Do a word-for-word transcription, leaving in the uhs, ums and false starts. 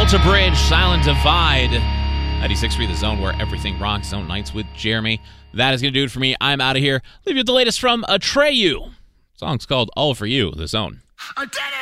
Alter Bridge, Silent Divide. ninety-six point three The Zone, where everything rocks. Zone Nights with Jeremy. That is going to do it for me. I'm out of here. Leave you with the latest from Atreyu. The song's called All For You, The Zone. I did it!